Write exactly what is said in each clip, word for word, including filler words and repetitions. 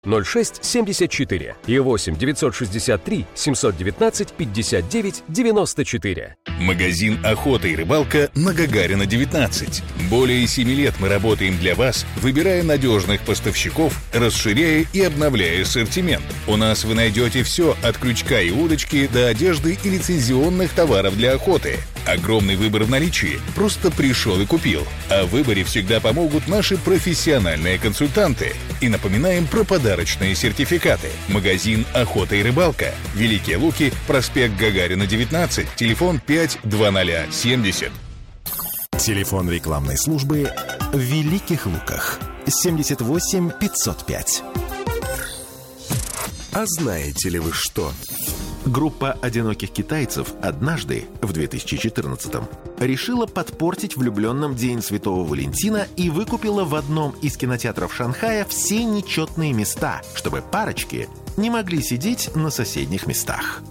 ноль шесть семьдесят четыре и восемь девятьсот шестьдесят три семьсот девятнадцать пятьдесят девять девяносто четыре. Магазин «Охота и рыбалка» на Гагарина, девятнадцать. Более семи лет мы работаем для вас, выбирая надежных поставщиков, расширяя и обновляя ассортимент. У нас вы найдете все от крючка и удочки до одежды и лицензионных товаров для охоты. Огромный выбор в наличии. Просто пришел и купил. О выборе всегда помогут наши профессиональные консультанты. И напоминаем про подарочные сертификаты. Магазин «Охота и рыбалка». Великие Луки, проспект Гагарина, девятнадцать, телефон пять двадцать семьдесят. Телефон рекламной службы в Великих Луках. семьдесят восемь пятьсот пять. А знаете ли вы что? Группа одиноких китайцев однажды, в две тысячи четырнадцатом, решила подпортить влюбленным День Святого Валентина и выкупила в одном из кинотеатров Шанхая все нечетные места, чтобы парочки не могли сидеть на соседних местах.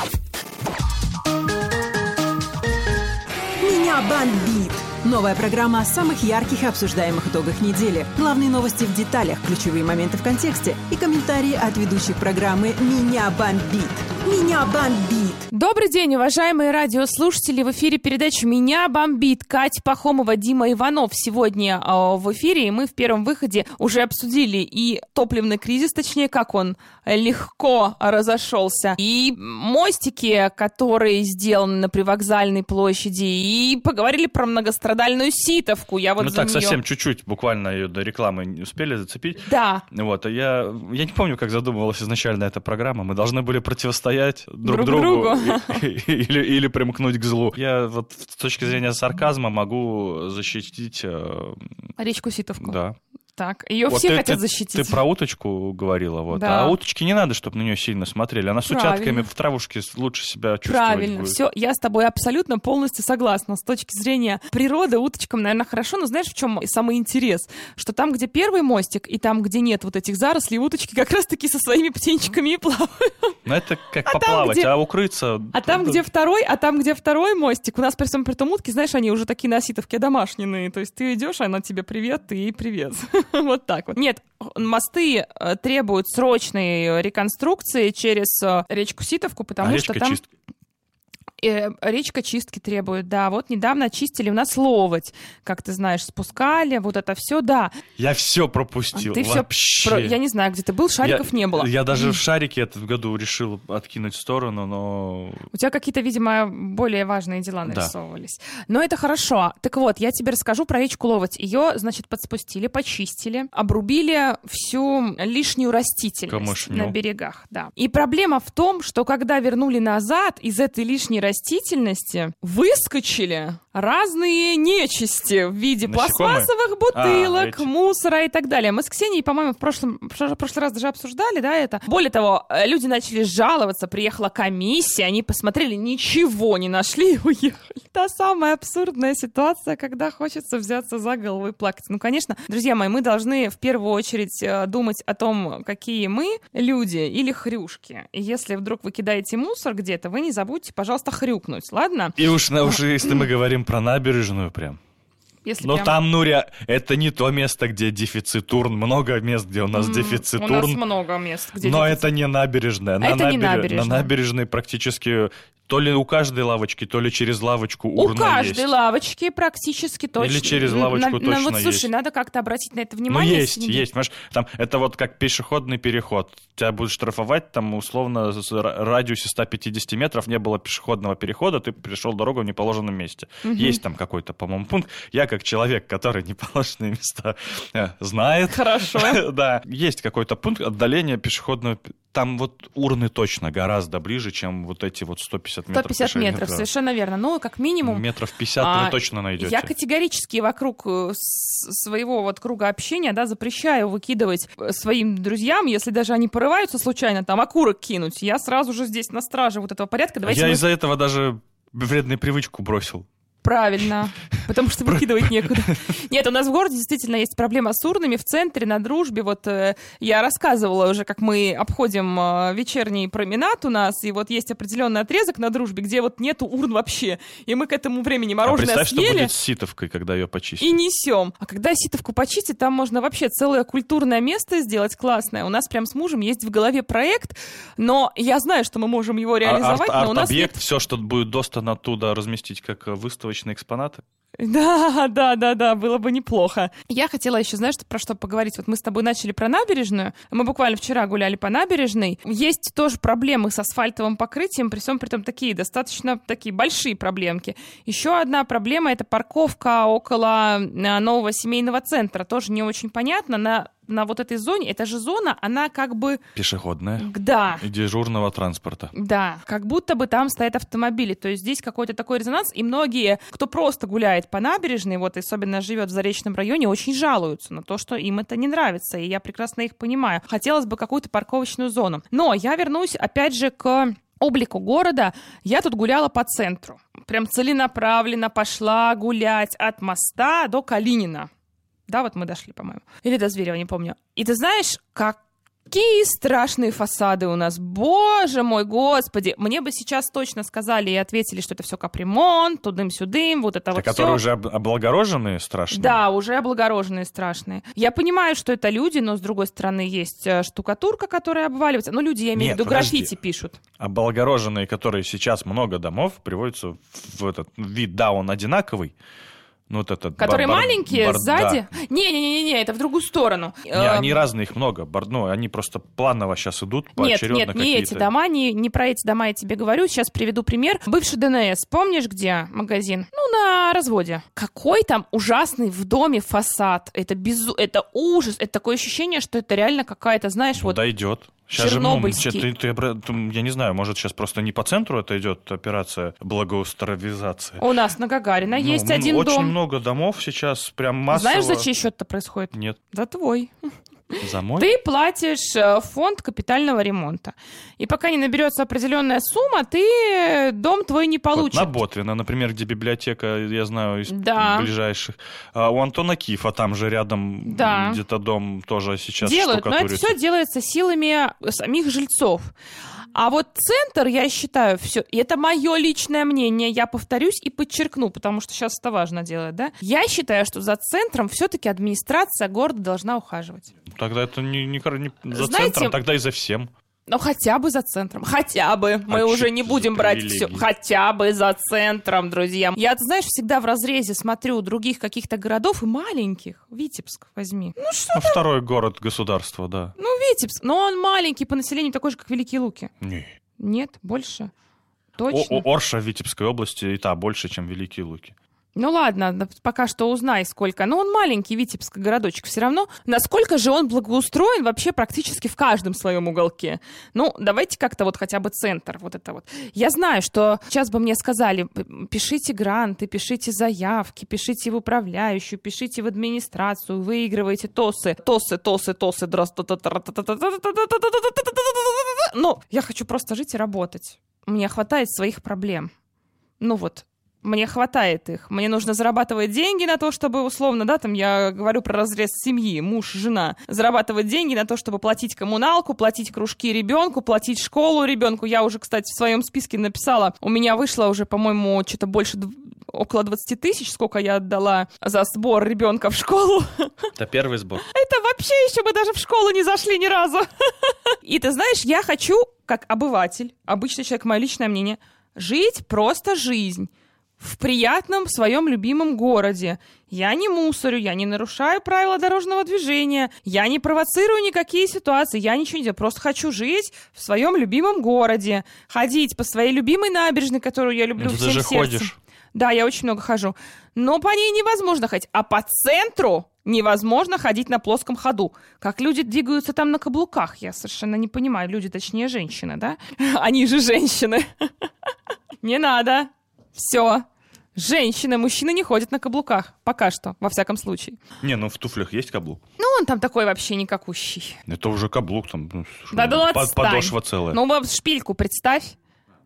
Меня бомбит! Новая программа о самых ярких и обсуждаемых итогах недели. Главные новости в деталях, ключевые моменты в контексте и комментарии от ведущих программы «Меня бомбит». Меня бомбит! Добрый день, уважаемые радиослушатели. В эфире передача «Меня бомбит». Катя Пахомова, Дима Иванов сегодня э, в эфире. И мы в первом выходе уже обсудили и топливный кризис, точнее, как он легко разошелся, и мостики, которые сделаны на Привокзальной площади, и поговорили про многострадальную Ситовку. Я вот ну за так, нее... совсем чуть-чуть, буквально ее до рекламы не успели зацепить. Да. Вот, я, я не помню, как задумывалась изначально эта программа. Мы должны были противостоять друг, друг другу, другу или, или примкнуть к злу. Я вот с точки зрения сарказма могу защитить... Речку Ситовку. Да. Так, ее вот все ты, хотят ты, защитить. Ты про уточку говорила, вот. Да. А уточке не надо, чтобы на нее сильно смотрели. Она с Правильно. утятками в травушке лучше себя чувствовать Правильно, будет. все, я с тобой абсолютно полностью согласна. С точки зрения природы уточкам, наверное, хорошо, но знаешь, в чем самый интерес? Что там, где первый мостик, и там, где нет вот этих зарослей, уточки как раз-таки со своими птенчиками и плавают. Ну это как а поплавать, там, где... а укрыться... А там, где второй, а там, где второй мостик, у нас при всем при том утки, знаешь, они уже такие на Ситовке домашние. То есть ты идешь, она тебе привет, ты ей привет. Вот так вот. Нет, мосты требуют срочной реконструкции через речку Ситовку, потому а что речка там... чистки. Речка чистки требует, да. Вот недавно очистили у нас Ловоть, как ты знаешь, спускали, вот это все, да. Я все пропустил, ты вообще. Все про... Я не знаю, где ты был, шариков я, не было. Я даже в шарике этот году решил откинуть в сторону, но... У тебя какие-то, видимо, более важные дела нарисовывались. Да. Но это хорошо. Так вот, я тебе расскажу про речку Ловоть. Ее, значит, подспустили, почистили, обрубили всю лишнюю растительность Камышню. На берегах, да. И проблема в том, что когда вернули назад, из этой лишней растительности растительности выскочили разные нечисти в виде насекомые? Пластмассовых бутылок, а, мусора и так далее. Мы с Ксенией, по-моему, в прошлом, в прошлый раз даже обсуждали, да, это. Более того, люди начали жаловаться, приехала комиссия, они посмотрели, ничего не нашли и уехали. Та самая абсурдная ситуация, когда хочется взяться за голову и плакать. Ну, конечно, друзья мои, мы должны в первую очередь думать о том, какие мы люди или хрюшки. И если вдруг вы кидаете мусор где-то, вы не забудьте, пожалуйста, хрюкнуть, ладно? И уж, уж если мы говорим про набережную прям. Если Но прям... там, ну, ре... это не то место, где дефицит урн. Много мест, где у нас mm, дефицит урн. У нас много мест, где Но дефицит. это не набережная. А на, это набер... не набережная. На набережной практически то ли у каждой лавочки, то ли через лавочку урна есть. У каждой есть. Лавочки практически точно. Или через лавочку на, точно на, вот, есть. Слушай, надо как-то обратить на это внимание. Ну, есть, есть. Понимаешь, там, это вот как пешеходный переход. Тебя будут штрафовать, там, условно, в радиусе сто пятьдесят метров не было пешеходного перехода, ты перешел дорогу в неположенном месте. Угу. Есть там какой-то, по-моему, пункт. Я, как человек, который неположенные места знает. Хорошо. Да. Есть какой-то пункт отдаления пешеходного. Там вот урны точно гораздо ближе, чем вот эти вот сто пятьдесят метров. сто пятьдесят метров, да. Совершенно верно. Ну, как минимум... Метров пятьдесят а, вы точно найдете. Я категорически вокруг своего вот круга общения, да, запрещаю выкидывать своим друзьям, если даже они порываются случайно там окурок кинуть, я сразу же здесь на страже вот этого порядка. Давайте я мы... из-за этого даже вредную привычку бросил. Правильно, потому что выкидывать некуда. Нет, у нас в городе действительно есть проблема с урнами в центре, на Дружбе. Вот э, я рассказывала уже, как мы обходим э, вечерний променад у нас, и вот есть определенный отрезок на Дружбе, где вот нету урн вообще. И мы к этому времени мороженое а представь, съели. Что будет с ситовкой, когда ее почистят. И несем. А когда ситовку почистить, там можно вообще целое культурное место сделать классное. У нас прям с мужем есть в голове проект, но я знаю, что мы можем его реализовать, а, арт, но у нас арт-объект, нет... все, что будет доступно оттуда разместить как выставочные экспонаты? Да, да, да, да, было бы неплохо. Я хотела еще, знаешь, про что поговорить. Вот мы с тобой начали про набережную. Мы буквально вчера гуляли по набережной. Есть тоже проблемы с асфальтовым покрытием, при всем при том такие достаточно такие большие проблемки. Еще одна проблема — это парковка около нового семейного центра. Тоже не очень понятно. На на вот этой зоне, эта же зона, она как бы... Пешеходная. Да. И дежурного транспорта. Да, как будто бы там стоят автомобили. То есть здесь какой-то такой резонанс, и многие, кто просто гуляет по набережной, вот особенно живет в Заречном районе, очень жалуются на то, что им это не нравится, и я прекрасно их понимаю. Хотелось бы какую-то парковочную зону. Но я вернусь, опять же, к облику города. Я тут гуляла по центру. Прям целенаправленно пошла гулять от моста до Калинина. Да, вот мы дошли, по-моему. Или до Зверева, не помню. И ты знаешь, какие страшные фасады у нас. Боже мой, господи. Мне бы сейчас точно сказали и ответили, что это все капремонт, тудым-сюдым, вот это это вот которые все. уже облагороженные страшные? Да, уже облагороженные страшные. Я понимаю, что это люди, но, с другой стороны, есть штукатурка, которая обваливается. Ну, люди, я имею в виду, граффити пишут. Облагороженные, которые сейчас много домов, приводятся в этот вид, да, он одинаковый. Ну, вот этот которые бар- маленькие, бар- сзади? Да. Не-не-не, это в другую сторону. Не, они разные, их много. Бар- ну, они просто планово сейчас идут, поочередно Нет, нет, не какие-то. эти дома, не, не про эти дома я тебе говорю. Сейчас приведу пример. Бывший ДНС, помнишь, где магазин? Ну, на разводе. Какой там ужасный в доме фасад. Это безу... это ужас. Это такое ощущение, что это реально какая-то, знаешь, Ну, вот... дойдет. Сейчас же, ну, Чернобыльский. ты, ты, ты, я не знаю, может, сейчас просто не по центру это идет операция благоустровизации. У нас на Гагарина Ну, есть ну, один очень дом. много домов сейчас, прям массово. Знаешь, за чей счет это происходит? Нет. За твой. За мой? Ты платишь э, фонд капитального ремонта. И пока не наберется определенная сумма, ты дом твой не получишь. Вот на Ботвина, например, где библиотека, я знаю, из Да. ближайших. А у Антона Кифа там же рядом Да. где-то дом тоже сейчас делают, но это штукатурится. все делается силами самих жильцов. А вот центр, я считаю, все, и это мое личное мнение, я повторюсь и подчеркну, потому что сейчас это важно делать, да? Я считаю, что за центром все-таки администрация города должна ухаживать. Тогда это не, не, не за Знаете, центром, тогда и за всем. Ну, хотя бы за центром. Хотя бы. Мы А уже чё не за будем брать все. привилегии? Хотя бы за центром, друзья. Я, ты знаешь, всегда в разрезе смотрю других каких-то городов и маленьких. Витебск возьми. Ну, что? Ну, второй город государства, да. Ну, Витебск. Но он маленький по населению, такой же, как Великие Луки. Не. Нет, больше. О- Точно. О- Орша в Витебской области и та больше, чем Великие Луки. Ну ладно, да, пока что узнай сколько. Но он маленький, Витебск, городочек все равно. Насколько же он благоустроен вообще практически в каждом своем уголке. Ну, давайте как-то вот хотя бы центр, вот это вот. Я знаю, что сейчас бы мне сказали, пишите гранты, пишите заявки, пишите в управляющую, пишите в администрацию, выигрывайте ТОСы. ТОСы, ТОСы, ТОСы. Но я хочу просто жить и работать. Мне хватает своих проблем. Ну вот. Мне хватает их. Мне нужно зарабатывать деньги на то, чтобы, условно, да, там я говорю про разрез семьи, муж, жена. Зарабатывать деньги на то, чтобы платить коммуналку, платить кружки ребенку, платить школу ребенку. Я уже, кстати, в своем списке написала. У меня вышло уже, по-моему, что-то больше, около двадцать тысяч, сколько я отдала за сбор ребенка в школу. Это первый сбор. Это вообще еще мы даже в школу не зашли ни разу. И ты знаешь, я хочу, как обыватель, обычный человек, мое личное мнение, жить просто жизнь. В приятном своем любимом городе. Я не мусорю, я не нарушаю правила дорожного движения, я не провоцирую никакие ситуации, я ничего не делаю. Просто хочу жить в своем любимом городе, ходить по своей любимой набережной, которую я люблю Ну, всем ты же сердцем. ходишь. Да, я очень много хожу. Но по ней невозможно ходить. А по центру невозможно ходить на плоском ходу. Как люди двигаются там на каблуках, я совершенно не понимаю. Люди, точнее, женщины, да? Они же женщины. Не надо. Все. Женщины, мужчины не ходят на каблуках. Пока что, во всяком случае. Не, ну в туфлях есть каблук. Ну, он там такой вообще никакущий. Это уже каблук, там ну, Да, да под- отстань. подошва целая. Ну, вот шпильку представь.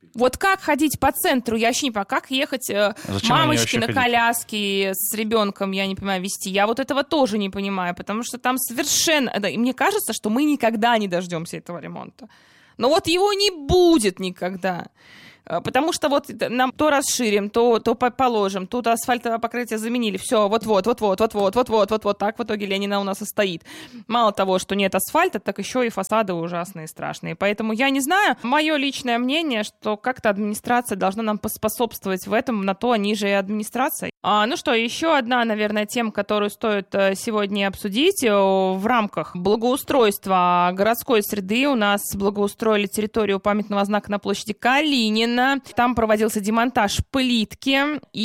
Вот как ходить по центру, я вообще не понимаю, как ехать э, мамочки на ходить? Коляске с ребенком, я не понимаю, вести. Я вот этого тоже не понимаю, потому что там совершенно... Да, и мне кажется, что мы никогда не дождемся этого ремонта. Но вот его не будет никогда. Потому что вот нам то расширим, то, то положим, тут асфальтовое покрытие заменили, все, вот-вот, вот-вот, вот-вот, вот-вот, вот-вот, так в итоге Ленина у нас и стоит. Мало того, что нет асфальта, так еще и фасады ужасные, страшные. Поэтому я не знаю, мое личное мнение, что как-то администрация должна нам поспособствовать в этом, на то они же и администрация. А, ну что, еще одна, наверное, тема, которую стоит сегодня обсудить. В рамках благоустройства городской среды у нас благоустроили территорию памятного знака на площади Калинина. Там проводился демонтаж плитки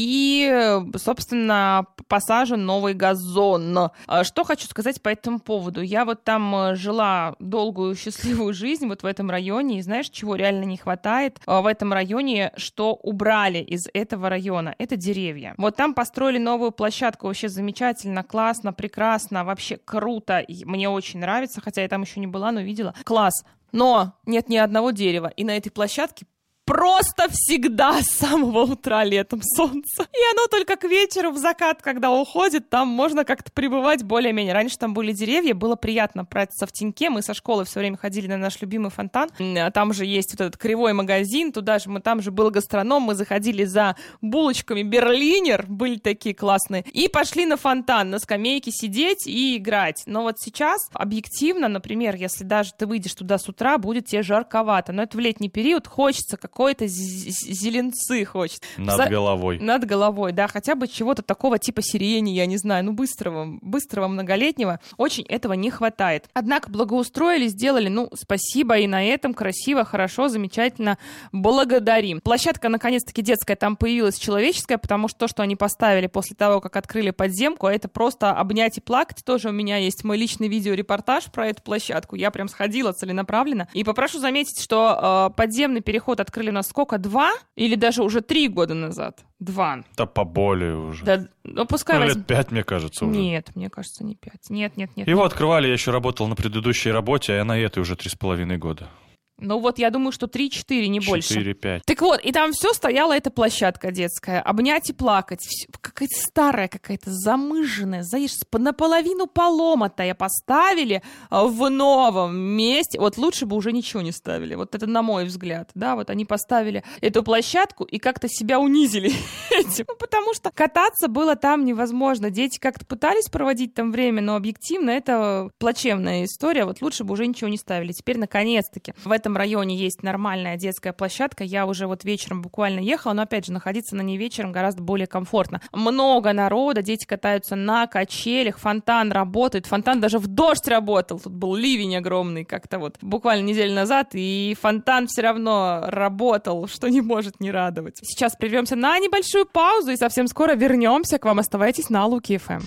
и, собственно, посажен новый газон. Что хочу сказать по этому поводу. Я вот там жила долгую счастливую жизнь вот в этом районе, и знаешь, чего реально не хватает в этом районе, что убрали из этого района? Это деревья. Вот там построили новую площадку, вообще замечательно, классно, прекрасно, вообще круто. И мне очень нравится, хотя я там еще не была, но видела. Класс. Но нет ни одного дерева. И на этой площадке просто всегда с самого утра летом солнце. И оно только к вечеру, в закат, когда уходит, там можно как-то пребывать более-менее. Раньше там были деревья, было приятно прятаться в теньке. Мы со школы все время ходили на наш любимый фонтан. Там же есть вот этот кривой магазин, туда же мы, там же был гастроном, мы заходили за булочками Берлинер, были такие классные, и пошли на фонтан, на скамейке сидеть и играть. Но вот сейчас, объективно, например, если даже ты выйдешь туда с утра, будет тебе жарковато. Но это в летний период, хочется как какой-то зеленцы хочет. Над За... головой. Над головой, да, хотя бы чего-то такого типа сирени, я не знаю, ну быстрого, быстрого многолетнего. Очень этого не хватает. Однако благоустроили, сделали, ну, спасибо, и на этом красиво, хорошо, замечательно, благодарим. Площадка, наконец-таки, детская там появилась, человеческая, потому что то, что они поставили после того, как открыли подземку, это просто обнять и плакать. Тоже у меня есть мой личный видеорепортаж про эту площадку. Я прям сходила целенаправленно. И попрошу заметить, что э, подземный переход открыли у нас сколько? Два? Или даже уже три года назад? Два. Да поболее уже. Да, ну, пускай ну, возьм... лет пять, мне кажется, уже. Нет, мне кажется, не пять. Нет, нет, нет. Его нет. открывали, я еще работал на предыдущей работе, а на этой уже три с половиной года. Ну вот, я думаю, что три-четыре, не больше. четыре-пять. Так вот, и там все стояла эта площадка детская. Обнять и плакать. Всё, какая-то старая, какая-то замыженная, знаешь, наполовину поломатая поставили в новом месте. Вот лучше бы уже ничего не ставили. Вот это на мой взгляд. Да, вот они поставили эту площадку и как-то себя унизили этим. Ну, потому что кататься было там невозможно. Дети как-то пытались проводить там время, но объективно это плачевная история. Вот лучше бы уже ничего не ставили. Теперь, наконец-таки, в этом В этом районе есть нормальная детская площадка. Я уже вот вечером буквально ехала, но, опять же, находиться на ней вечером гораздо более комфортно. Много народа, дети катаются на качелях, фонтан работает. Фонтан даже в дождь работал. Тут был ливень огромный как-то вот буквально неделю назад, и фонтан все равно работал, что не может не радовать. Сейчас прервемся на небольшую паузу и совсем скоро вернемся к вам. Оставайтесь на Луки-ФМ.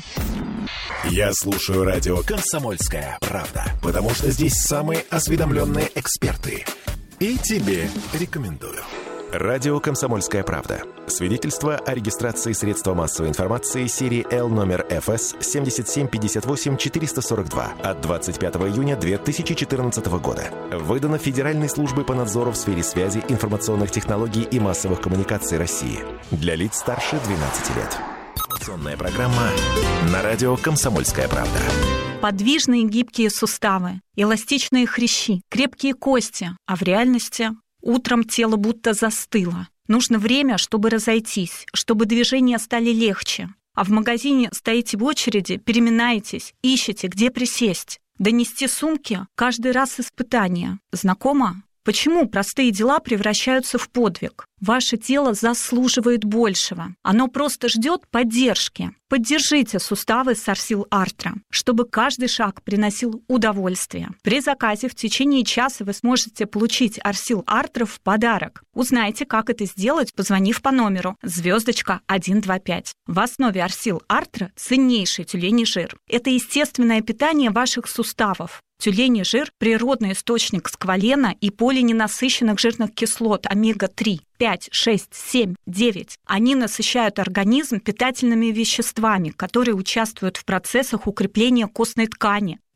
Я слушаю радио «Комсомольская правда», потому что здесь самые осведомленные эксперты. И тебе рекомендую. Радио «Комсомольская правда». Свидетельство о регистрации средства массовой информации серии Л номер эф эс семь семь пять восемь четыре сорок два от двадцать пятого июня две тысячи четырнадцатого года. Выдано Федеральной службой по надзору в сфере связи, информационных технологий и массовых коммуникаций России. Для лиц старше двенадцати лет. Информационная программа на радио «Комсомольская правда». Подвижные гибкие суставы, эластичные хрящи, крепкие кости, а в реальности утром тело будто застыло. Нужно время, чтобы разойтись, чтобы движения стали легче. А в магазине стоите в очереди, переминаетесь, ищете, где присесть. Донести сумки – каждый раз испытание. Знакомо? Почему простые дела превращаются в подвиг? Ваше тело заслуживает большего. Оно просто ждет поддержки. Поддержите суставы Сарсил Артра, чтобы каждый шаг приносил удовольствие. При заказе в течение часа вы сможете получить Арсил Артра в подарок. Узнайте, как это сделать, позвонив по номеру звездочка сто двадцать пять. В основе Арсил Артра ценнейший тюленей жир. Это естественное питание ваших суставов. Тюленей жир – природный источник сквалена и полиненасыщенных жирных кислот омега три, пять, шесть, семь, девять. Они насыщают организм питательными веществами, которые участвуют в процессах укрепления костной ткани,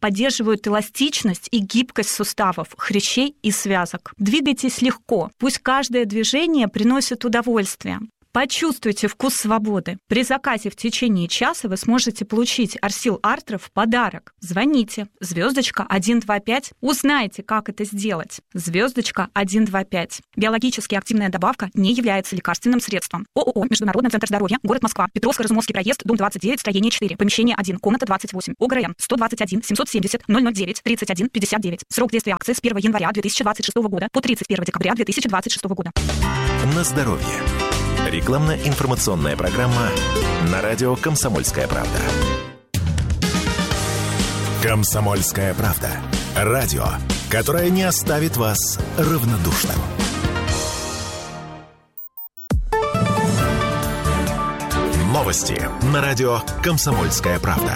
поддерживают эластичность и гибкость суставов, хрящей и связок. Двигайтесь легко, пусть каждое движение приносит удовольствие. Почувствуйте вкус свободы. При заказе в течение часа вы сможете получить Арсил Артро в подарок. Звоните. Звездочка один два пять. Узнайте, как это сделать. Звездочка один два пять. Биологически активная добавка не является лекарственным средством. ООО «Международный центр здоровья», город Москва, Петровско-Разумовский проезд, дом двадцать девять, строение четыре, помещение один, комната двадцать восемь, ОГРН сто двадцать один семьсот семьдесят ноль ноль девять тридцать один пятьдесят девять. Срок действия акции с первого января две тысячи двадцать шестого года по тридцать первого декабря две тысячи двадцать шестого года. На здоровье. Рекламно-информационная программа на радио «Комсомольская правда». «Комсомольская правда». Радио, которое не оставит вас равнодушным. Новости на радио «Комсомольская правда».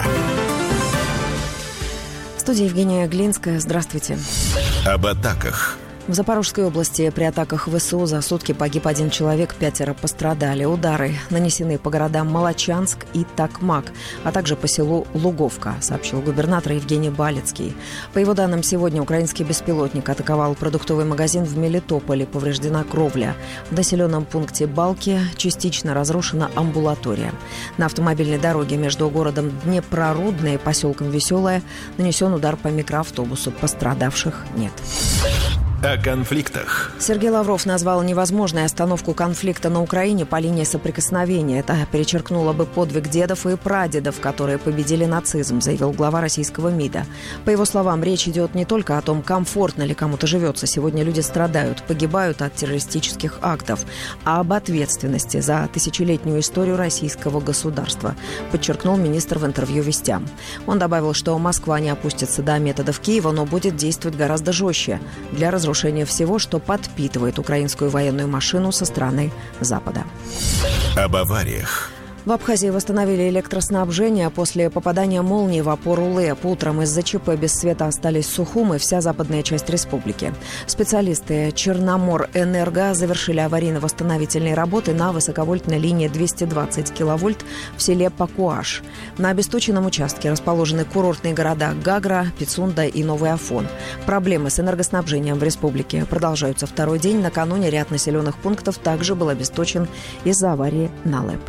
В студии Евгения Глинская. Здравствуйте. Об атаках. В Запорожской области при атаках ВСУ за сутки погиб один человек, пятеро пострадали. Удары нанесены по городам Молочанск и Токмак, а также по селу Луговка, сообщил губернатор Евгений Балицкий. По его данным, сегодня украинский беспилотник атаковал продуктовый магазин в Мелитополе, повреждена кровля. В населенном пункте Балки частично разрушена амбулатория. На автомобильной дороге между городом Днепрорудное и поселком Веселое нанесен удар по микроавтобусу. Пострадавших нет. О конфликтах. Сергей Лавров назвал невозможной остановку конфликта на Украине по линии соприкосновения. Это перечеркнуло бы подвиг дедов и прадедов, которые победили нацизм, заявил глава российского МИДа. По его словам, речь идет не только о том, комфортно ли кому-то живется. Сегодня люди страдают, погибают от террористических актов, а об ответственности за тысячелетнюю историю российского государства, подчеркнул министр в интервью «Вестям». Он добавил, что Москва не опустится до методов Киева, но будет действовать гораздо жестче для разрушения разрушение всего, что подпитывает украинскую военную машину со стороны Запада. Об авариях. В Абхазии восстановили электроснабжение после попадания молнии в опору ЛЭП. Утром из-за ЧП без света остались Сухум и вся западная часть республики. Специалисты Черноморэнерго завершили аварийно-восстановительные работы на высоковольтной линии двести двадцать киловольт в селе Пакуаш. На обесточенном участке расположены курортные города Гагра, Пицунда и Новый Афон. Проблемы с энергоснабжением в республике продолжаются второй день. Накануне ряд населенных пунктов также был обесточен из-за аварии на ЛЭП.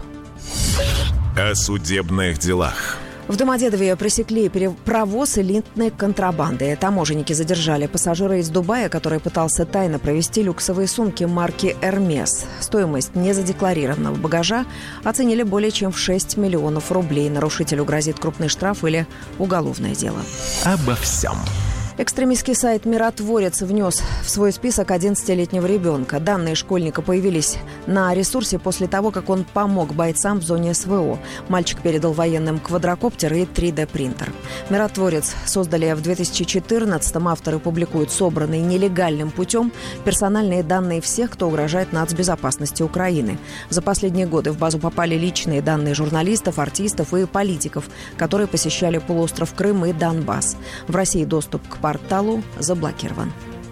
О судебных делах. В Домодедове пресекли провоз элитной контрабанды. Таможенники задержали пассажира из Дубая, который пытался тайно провезти люксовые сумки марки «Эрмес». Стоимость незадекларированного багажа оценили более чем в шесть миллионов рублей. Нарушителю грозит крупный штраф или уголовное дело. Обо всем. Экстремистский сайт «Миротворец» внес в свой список одиннадцатилетнего ребенка. Данные школьника появились на ресурсе после того, как он помог бойцам в зоне СВО. Мальчик передал военным квадрокоптер и три дэ принтер. «Миротворец» создали в две тысячи четырнадцатом. Авторы публикуют собранные нелегальным путем персональные данные всех, кто угрожает нацбезопасности Украины. За последние годы в базу попали личные данные журналистов, артистов и политиков, которые посещали полуостров Крым и Донбасс. В России доступ к порталу заблокирован.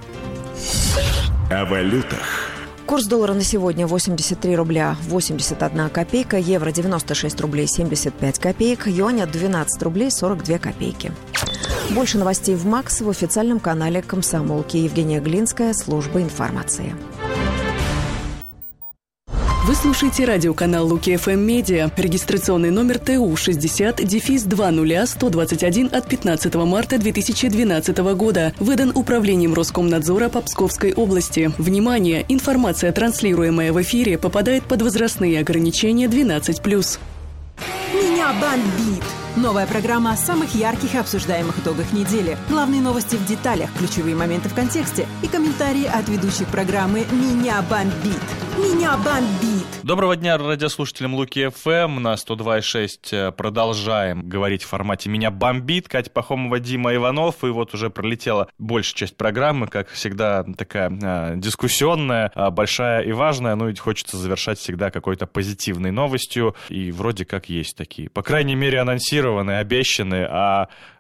О валютах. Курс доллара на сегодня восемьдесят три рубля восемьдесят одна копейка, евро девяносто шесть рублей семьдесят пять копеек, юаня двенадцать рублей сорок две копейки. Больше новостей в МАКС в официальном канале «Комсомолки». Евгения Глинская, служба информации. Вы слушаете радиоканал Луки-ФМ Медиа. Регистрационный номер ТУ шестьдесят два ноль сто двадцать один от пятнадцатого марта две тысячи двенадцатого года. Выдан Управлением Роскомнадзора по Псковской области. Внимание! Информация, транслируемая в эфире, попадает под возрастные ограничения двенадцать плюс. Меня бомбит! Новая программа о самых ярких и обсуждаемых итогах недели. Главные новости в деталях, ключевые моменты в контексте и комментарии от ведущих программы «Меня бомбит». Меня бомбит! Доброго дня радиослушателям Луки-ФМ. На сто два и шесть продолжаем говорить в формате «Меня бомбит». Катя Пахомова, Дима Иванов. И вот уже пролетела большая часть программы, как всегда, такая э, дискуссионная, э, большая и важная. Ну и хочется завершать всегда какой-то позитивной новостью. И вроде как есть такие, по крайней мере, анонсированные, обещанные, а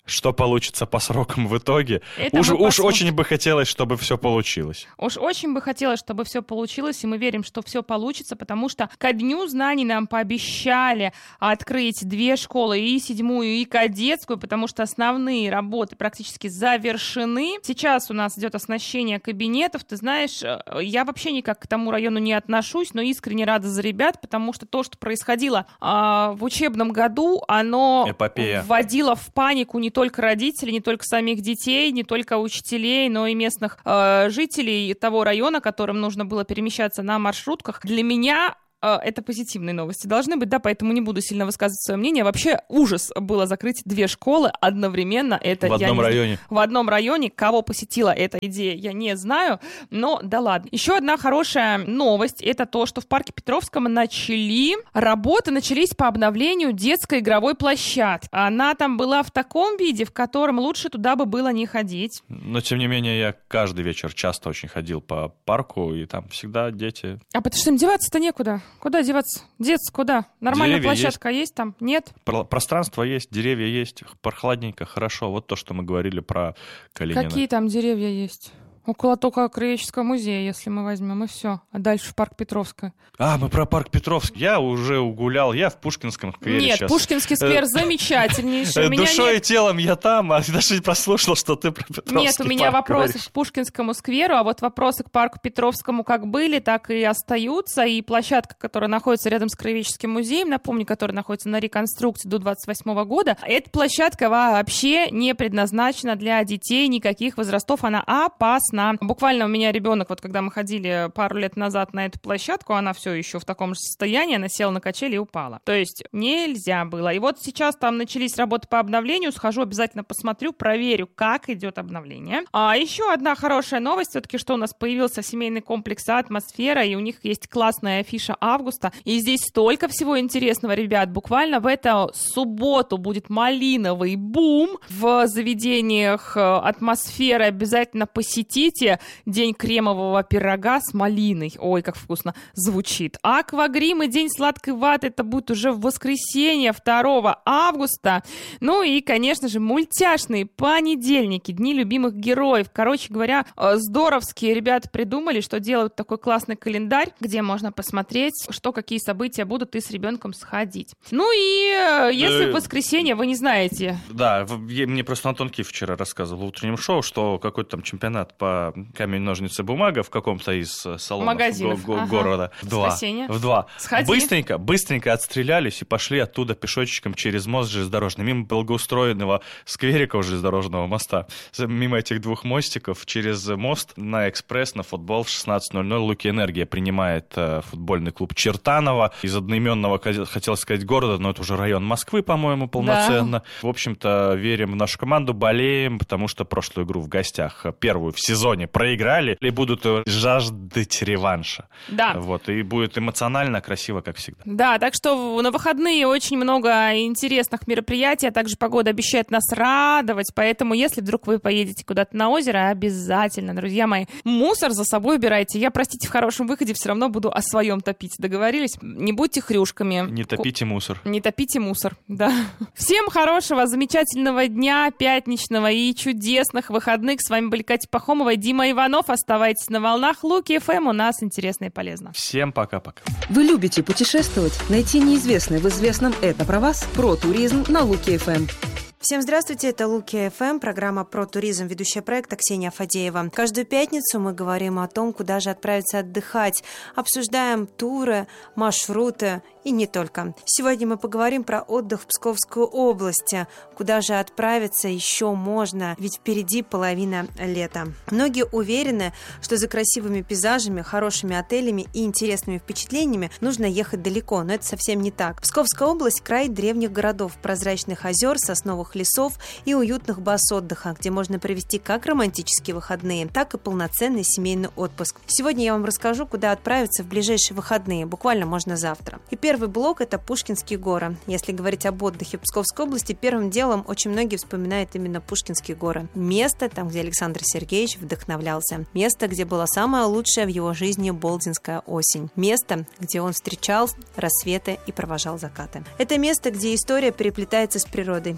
Что получится по срокам в итоге? Это Уж, мы уж посмотрим. очень бы хотелось, чтобы все получилось. Уж очень бы хотелось, чтобы все получилось, и мы верим, что все получится, потому что ко Дню знаний нам пообещали открыть две школы, и седьмую, и кадетскую, потому что основные работы практически завершены. Сейчас у нас идет оснащение кабинетов. Ты знаешь, я вообще никак к тому району не отношусь, но искренне рада за ребят, потому что то, что происходило а, в учебном году, оно Эпопея. вводило в панику не только родителей, не только самих детей, не только учителей, но и местных э, жителей того района, которым нужно было перемещаться на маршрутках. Для меня это позитивные новости должны быть, да, поэтому не буду сильно высказывать свое мнение. Вообще ужас было закрыть две школы одновременно. Это В одном я не... районе. В одном районе. Кого посетила эта идея, я не знаю, но да ладно. Еще одна хорошая новость, это то, что в парке Петровском начали работы, начались по обновлению детской игровой площадки. Она там была в таком виде, в котором лучше туда бы было не ходить. Но, тем не менее, я каждый вечер часто очень ходил по парку, и там всегда дети... А потому что им деваться-то некуда. Куда деваться? Деться куда? Нормальная Деревья площадка есть. есть там? Нет? Про- пространство есть, деревья есть, прохладненько, хорошо. Вот то, что мы говорили про Калинина. Какие там деревья есть? Около только Краеведческого музея, если мы возьмем, и все. А дальше в парк Петровская. А, мы про парк Петровский. Я уже угулял, я в Пушкинском сквере Нет, сейчас. Пушкинский сквер замечательнейший. У меня Душой нет- и телом я там, а даже не послушал, что ты про Петровский Нет, у меня парк вопросы говоришь. к Пушкинскому скверу, а вот вопросы к парку Петровскому как были, так и остаются. И площадка, которая находится рядом с Краеведческим музеем, напомню, которая находится на реконструкции до двадцать восьмого года, эта площадка вообще не предназначена для детей никаких возрастов, она опасна. Буквально у меня ребенок, вот когда мы ходили пару лет назад на эту площадку, она все еще в таком же состоянии, она села на качели и упала. То есть нельзя было. И вот сейчас там начались работы по обновлению, схожу, обязательно посмотрю, проверю, как идет обновление. А еще одна хорошая новость, все-таки, что у нас появился семейный комплекс «Атмосфера», и у них есть классная афиша августа, и здесь столько всего интересного, ребят. Буквально в эту субботу будет малиновый бум в заведениях «Атмосфера». Обязательно посетите. День кремового пирога с малиной. Ой, как вкусно звучит. Аквагрим и день сладкой ваты. Это будет уже в воскресенье, второго августа. Ну и, конечно же, мультяшные понедельники, дни любимых героев. Короче говоря, здоровские ребята придумали, что делают такой классный календарь, где можно посмотреть, что, какие события будут, и с ребенком сходить. Ну и э, если в воскресенье вы не знаете... Да, в- я- мне просто Антон Киев вчера рассказывал в утреннем шоу, что какой-то там чемпионат по камень, ножницы, бумага в каком-то из э, салонов Магазинов, го- го- ага. города. В два. Воскресенье. В два. Сходили. Быстренько, быстренько отстрелялись и пошли оттуда пешочком через мост железнодорожный, мимо благоустроенного скверика у железнодорожного моста, За- мимо этих двух мостиков, через мост на экспресс, на футбол в шестнадцать ноль ноль Луки Энергия принимает э, футбольный клуб Чертаново. Из одноименного, хотел сказать, города, но это уже район Москвы, по-моему, полноценно. В общем-то, верим в нашу команду, болеем, потому что прошлую игру в гостях, первую в сезоне, проиграли и будут жаждать реванша. Да. Вот, и будет эмоционально, красиво, как всегда. Да, так что в- на выходные очень много интересных мероприятий, а также погода обещает нас радовать, поэтому если вдруг вы поедете куда-то на озеро, обязательно, друзья мои, мусор за собой убирайте. Я, простите, в хорошем выходе все равно буду о своем топить. Договорились? Не будьте хрюшками. Не топите мусор. Не топите мусор, да. Всем хорошего, замечательного дня, пятничного и чудесных выходных. С вами были Катя Пахомова и Дима Иванов. Оставайтесь на волнах Луки эф эм. У нас интересно и полезно. Всем пока-пока. Вы любите путешествовать? Найти неизвестное в известном «Это про вас» про туризм на Луки эф эм. Всем здравствуйте, это Луки эф эм, программа про туризм, ведущая проекта Ксения Фадеева. Каждую пятницу мы говорим о том, куда же отправиться отдыхать, обсуждаем туры, маршруты и не только. Сегодня мы поговорим про отдых в Псковской области, куда же отправиться еще можно, ведь впереди половина лета. Многие уверены, что за красивыми пейзажами, хорошими отелями и интересными впечатлениями нужно ехать далеко, но это совсем не так. Псковская область – край древних городов, прозрачных озер, сосновых лесов и уютных баз отдыха, где можно провести как романтические выходные, так и полноценный семейный отпуск. Сегодня я вам расскажу, куда отправиться в ближайшие выходные, буквально можно завтра. И первый блок – это Пушкинские горы. Если говорить об отдыхе в Псковской области, первым делом очень многие вспоминают именно Пушкинские горы. Место, там, где Александр Сергеевич вдохновлялся. Место, где была самая лучшая в его жизни болдинская осень. Место, где он встречал рассветы и провожал закаты. Это место, где история переплетается с природой. Здесь находится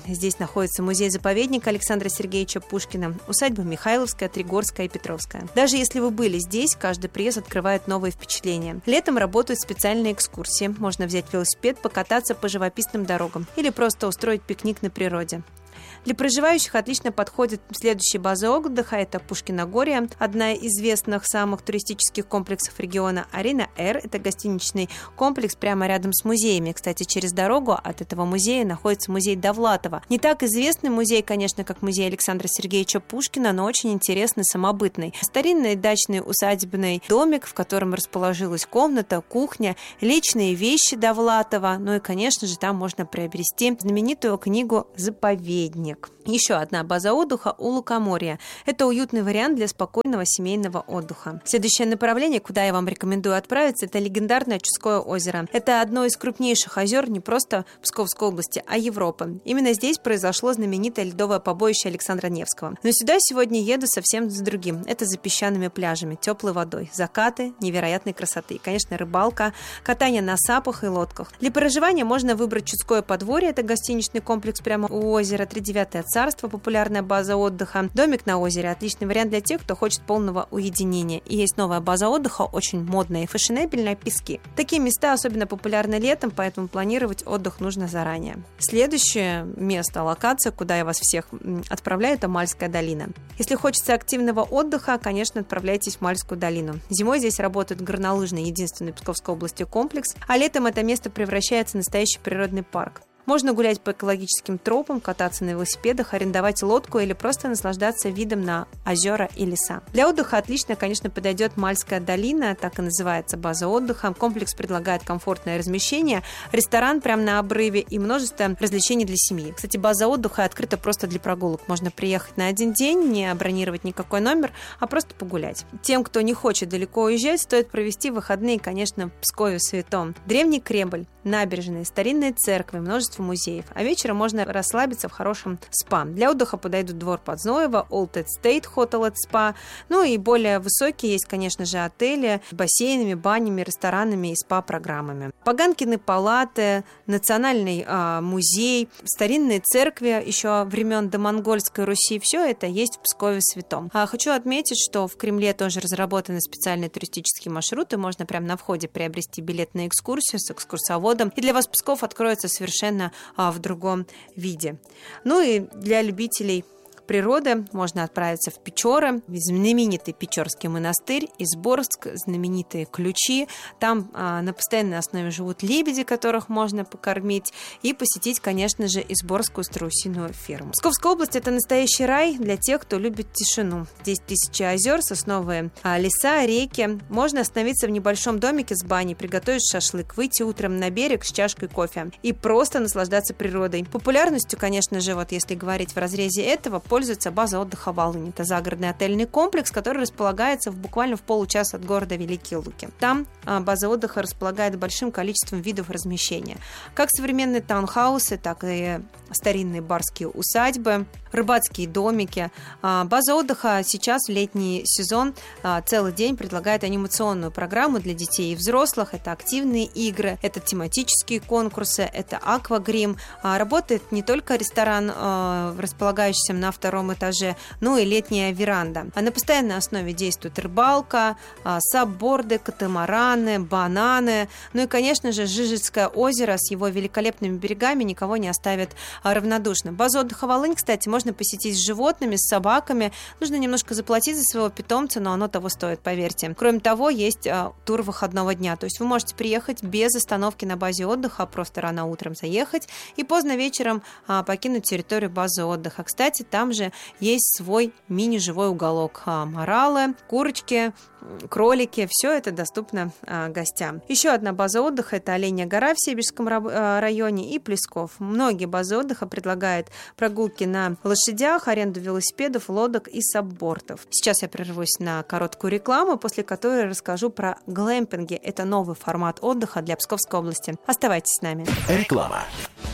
находится музей-заповедник Александра Сергеевича Пушкина, усадьба Михайловская, Тригорская и Петровская. Даже если вы были здесь, каждый приезд открывает новые впечатления. Летом работают специальные экскурсии. Можно взять велосипед, покататься по живописным дорогам или просто устроить пикник на природе. Для проживающих отлично подходит следующая база отдыха. Это Пушкиногорье, одна из известных самых туристических комплексов региона. Арена-Р – это гостиничный комплекс прямо рядом с музеями. Кстати, через дорогу от этого музея находится музей Довлатова. Не так известный музей, конечно, как музей Александра Сергеевича Пушкина, но очень интересный, самобытный. Старинный дачный усадебный домик, в котором расположилась комната, кухня, личные вещи Довлатова. Ну и, конечно же, там можно приобрести знаменитую книгу «Заповедник». Еще одна база отдыха у Лукоморья. Это уютный вариант для спокойного семейного отдыха. Следующее направление, куда я вам рекомендую отправиться, это легендарное Чудское озеро. Это одно из крупнейших озер не просто Псковской области, а Европы. Именно здесь произошло знаменитое ледовое побоище Александра Невского. Но сюда сегодня еду совсем за другим. Это за песчаными пляжами, теплой водой, закаты невероятной красоты. И, конечно, рыбалка, катание на сапах и лодках. Для проживания можно выбрать Чудское подворье. Это гостиничный комплекс прямо у озера. Тридевятое царство, популярная база отдыха. Домик на озере – отличный вариант для тех, кто хочет полного уединения. И есть новая база отдыха, очень модная и фешенебельная – Пески. Такие места особенно популярны летом, поэтому планировать отдых нужно заранее. Следующее место, локация, куда я вас всех отправляю, это Мальская долина. Если хочется активного отдыха, конечно, отправляйтесь в Мальскую долину. Зимой здесь работает горнолыжный, единственный в Псковской области комплекс, а летом это место превращается в настоящий природный парк. Можно гулять по экологическим тропам, кататься на велосипедах, арендовать лодку или просто наслаждаться видом на озера и леса. Для отдыха отлично, конечно, подойдет Мальская долина, так и называется база отдыха. Комплекс предлагает комфортное размещение, ресторан прямо на обрыве и множество развлечений для семьи. Кстати, база отдыха открыта просто для прогулок. Можно приехать на один день, не бронировать никакой номер, а просто погулять. Тем, кто не хочет далеко уезжать, стоит провести выходные, конечно, в Пскове Святом. Древний Кремль, набережные, старинные церкви, множество музеев. А вечером можно расслабиться в хорошем спа. Для отдыха подойдут двор Подзноева, Old State Hotel and Spa. Ну и более высокие есть, конечно же, отели с бассейнами, банями, ресторанами и спа-программами. Паганкины палаты, национальный а, музей, старинные церкви еще времен домонгольской Руси. Все это есть в Пскове Святом. А хочу отметить, что в Кремле тоже разработаны специальные туристические маршруты. Можно прямо на входе приобрести билет на экскурсию с экскурсоводом. И для вас Псков откроется совершенно а, в другом виде. Ну и для любителей природы можно отправиться в Печоры, знаменитый Печорский монастырь, Изборск, знаменитые Ключи. Там а, на постоянной основе живут лебеди, которых можно покормить, и посетить, конечно же, Изборскую страусиную ферму. Псковская область – это настоящий рай для тех, кто любит тишину. Здесь тысячи озер, сосновые а, леса, реки. Можно остановиться в небольшом домике с баней, приготовить шашлык, выйти утром на берег с чашкой кофе и просто наслаждаться природой. Популярностью, конечно же, вот если говорить в разрезе этого, пользуется база отдыха Волынь. Это загородный отельный комплекс, который располагается в, буквально в получаса от города Великие Луки. Там а, база отдыха располагает большим количеством видов размещения. Как современные таунхаусы, так и старинные барские усадьбы, рыбацкие домики. А, база отдыха сейчас в летний сезон а, целый день предлагает анимационную программу для детей и взрослых. Это активные игры, это тематические конкурсы, это аквагрим. А, работает не только ресторан, а, располагающийся на втором этаже, но и летняя веранда. А на постоянной основе действует рыбалка, а, сабборды, катамараны, бананы. Ну и, конечно же, Жижицкое озеро с его великолепными берегами никого не оставит а, равнодушным. Базу отдыха Волынь, кстати, можно посетить с животными, с собаками. Нужно немножко заплатить за своего питомца, но оно того стоит, поверьте. Кроме того, есть а, тур выходного дня. То есть вы можете приехать без остановки на базе отдыха, просто рано утром заехать и поздно вечером а, покинуть территорию базы отдыха. Кстати, там же есть свой мини-живой уголок. А, моралы, курочки, кролики, все это доступно а, гостям. Еще одна база отдыха – это Оленья гора в Себежском районе и Плесков. Многие базы отдыха предлагают прогулки на лошадях, аренду велосипедов, лодок и саббортов. Сейчас я прервусь на короткую рекламу, после которой расскажу про глэмпинги. Это новый формат отдыха для Псковской области. Оставайтесь с нами. Реклама.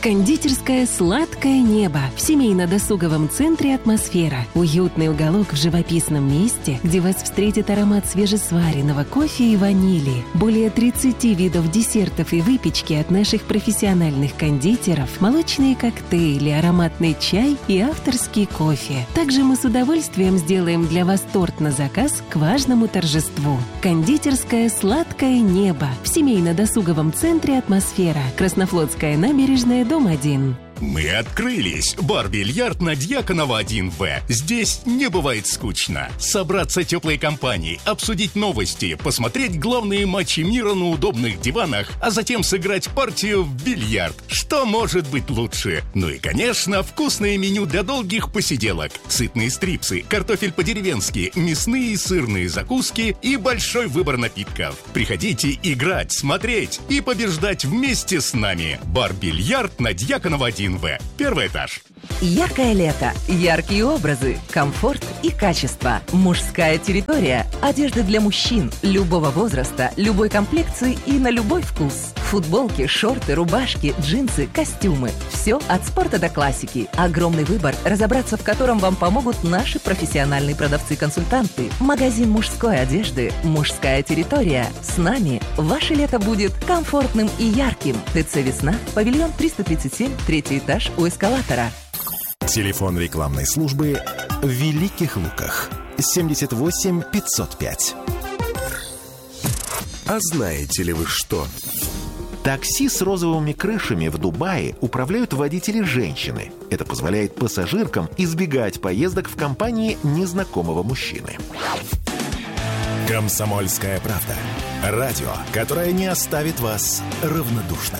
Кондитерская «Сладкое небо» в семейно-досуговом центре «Атмосфера». Уютный уголок в живописном месте, где вас встретит аромат свежесваренного кофе и ванили. Более тридцати видов десертов и выпечки от наших профессиональных кондитеров, молочные коктейли, ароматный чай и авторский кофе. Также мы с удовольствием сделаем для вас торт на заказ к важному торжеству. Кондитерская «Сладкое небо» в семейно-досуговом центре «Атмосфера». Краснофлотская набережная, дом один. Мы открылись. Бар-бильярд на Дьяконова один вэ. Здесь не бывает скучно. Собраться теплой компанией, обсудить новости, посмотреть главные матчи мира на удобных диванах, а затем сыграть партию в бильярд. Что может быть лучше? Ну и, конечно, вкусное меню для долгих посиделок. Сытные стрипсы, картофель по-деревенски, мясные и сырные закуски и большой выбор напитков. Приходите играть, смотреть и побеждать вместе с нами. Бар-бильярд на Дьяконова один вэ. Первый этаж. Яркое лето, яркие образы, комфорт и качество. Мужская территория. Одежда для мужчин любого возраста, любой комплекции и на любой вкус. Футболки, шорты, рубашки, джинсы, костюмы. Все от спорта до классики. Огромный выбор, разобраться в котором вам помогут наши профессиональные продавцы-консультанты. Магазин мужской одежды «Мужская территория». С нами ваше лето будет комфортным и ярким. ТЦ «Весна», павильон триста тридцать семь, третий этаж у эскалатора. Телефон рекламной службы в Великих Луках. семьдесят восемь пятьсот пять. А знаете ли вы что? Такси с розовыми крышами в Дубае управляют водители-женщины. Это позволяет пассажиркам избегать поездок в компании незнакомого мужчины. «Комсомольская правда». Радио, которое не оставит вас равнодушным.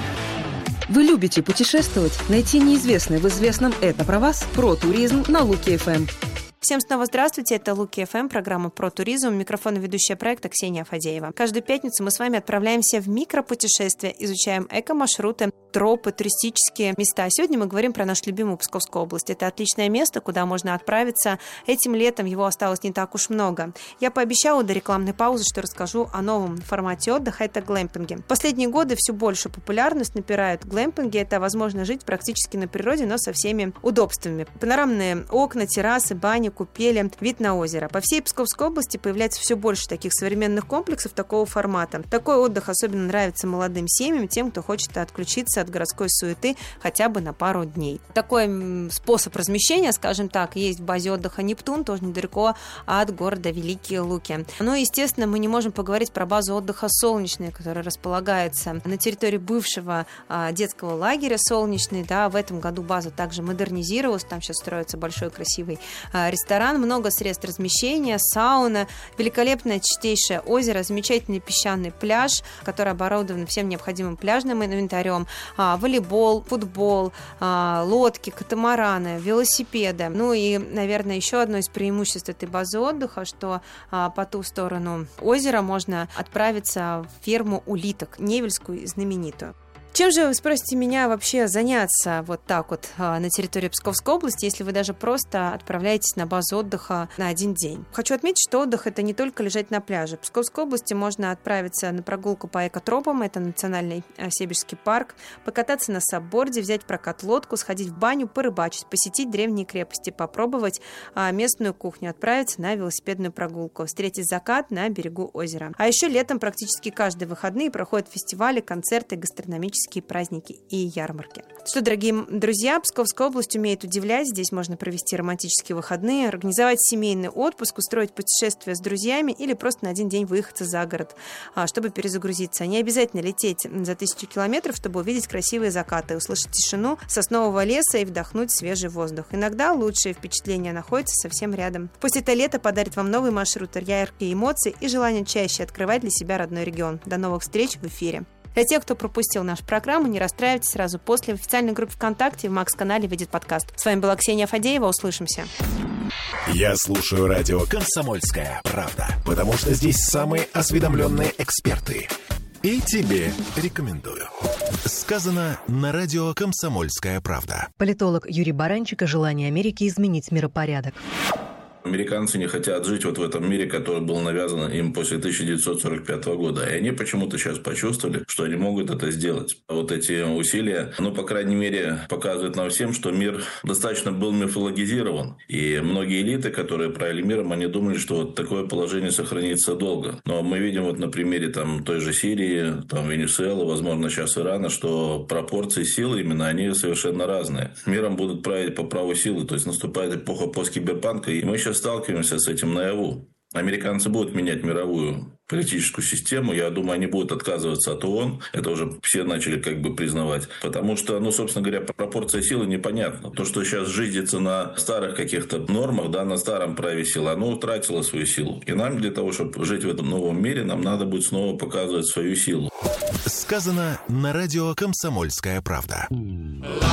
Вы любите путешествовать? Найти неизвестное в известном «Это про вас» про туризм на Луки эф эм. Всем снова здравствуйте, это Луки эф эм, программа про туризм, микрофон и ведущая проекта Ксения Фадеева. Каждую пятницу мы с вами отправляемся в микропутешествия, изучаем эко-маршруты, тропы, туристические места. Сегодня мы говорим про нашу любимую Псковскую область. Это отличное место, куда можно отправиться. Этим летом его осталось не так уж много. Я пообещала до рекламной паузы, что расскажу о новом формате отдыха, это глэмпинги. В последние годы все больше популярность набирают глэмпинги. Это возможно жить практически на природе, но со всеми удобствами. Панорамные окна, террасы, бани, купели, вид на озеро. По всей Псковской области появляется все больше таких современных комплексов такого формата. Такой отдых особенно нравится молодым семьям, тем, кто хочет отключиться от городской суеты хотя бы на пару дней. Такой способ размещения, скажем так, есть в базе отдыха «Нептун», тоже недалеко от города Великие Луки. Ну и, естественно, мы не можем поговорить про базу отдыха «Солнечный», которая располагается на территории бывшего а, детского лагеря «Солнечный». Да, в этом году база также модернизировалась, там сейчас строится большой красивый а, ресторан, много средств размещения, сауна, великолепное чистейшее озеро, замечательный песчаный пляж, который оборудован всем необходимым пляжным инвентарем, а, волейбол, футбол, а, лодки, катамараны, велосипеды. Ну и, наверное, еще одно из преимуществ этой базы отдыха, что а, по ту сторону озера можно отправиться в ферму улиток, невельскую знаменитую. Чем же, вы спросите меня, вообще заняться вот так вот на территории Псковской области, если вы даже просто отправляетесь на базу отдыха на один день? Хочу отметить, что отдых — это не только лежать на пляже. В Псковской области можно отправиться на прогулку по экотропам, это национальный Себежский парк, покататься на сабборде, взять в прокат лодку, сходить в баню, порыбачить, посетить древние крепости, попробовать местную кухню, отправиться на велосипедную прогулку, встретить закат на берегу озера. А еще летом практически каждые выходные проходят фестивали, концерты, гастрономические праздники и ярмарки. Что, дорогие друзья, Псковская область умеет удивлять. Здесь можно провести романтические выходные, организовать семейный отпуск, устроить путешествие с друзьями или просто на один день выехать за город, чтобы перезагрузиться. Не обязательно лететь за тысячу километров, чтобы увидеть красивые закаты, услышать тишину соснового леса и вдохнуть свежий воздух. Иногда лучшие впечатления находятся совсем рядом. Пусть это лето подарит вам новый маршрут, яркие эмоции и желание чаще открывать для себя родной регион. До новых встреч в эфире. Для тех, кто пропустил нашу программу, не расстраивайтесь, сразу после в официальной группе ВКонтакте в Макс-канале выйдет подкаст. С вами была Ксения Фадеева, услышимся. Я слушаю радио «Комсомольская правда», потому что здесь самые осведомленные эксперты. И тебе рекомендую. Сказано на радио «Комсомольская правда». Политолог Юрий Баранчик о желании Америки изменить миропорядок. Американцы не хотят жить вот в этом мире, который был навязан им после тысяча девятьсот сорок пятого года. И они почему-то сейчас почувствовали, что они могут это сделать. Вот эти усилия, ну, по крайней мере, показывают нам всем, что мир достаточно был мифологизирован. И многие элиты, которые правили миром, они думали, что вот такое положение сохранится долго. Но мы видим вот на примере там, той же Сирии, там, Венесуэлы, возможно, сейчас Ирана, что пропорции силы именно, они совершенно разные. Миром будут править по праву силы. То есть наступает эпоха посткиберпанка, и мы сейчас сталкиваемся с этим наяву. Американцы будут менять мировую политическую систему. Я думаю, они будут отказываться от ООН. Это уже все начали как бы признавать. Потому что, ну, собственно говоря, пропорция силы непонятна. То, что сейчас жизнится на старых каких-то нормах, да, на старом праве силы, оно утратило свою силу. И нам для того, чтобы жить в этом новом мире, нам надо будет снова показывать свою силу. Сказано на радио «Комсомольская правда».